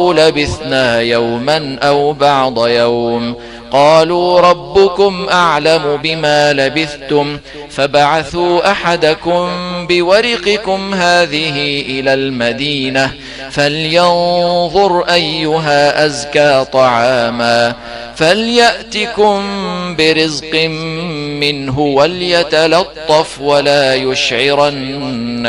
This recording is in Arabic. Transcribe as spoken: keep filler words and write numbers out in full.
لبثنا يوما أو بعض يوم قالوا ربكم أعلم بما لبثتم فبعثوا أحدكم بورقكم هذه إلى المدينة فلينظر أيها أزكى طعاما فليأتكم برزق منه وليتلطف ولا يشعرن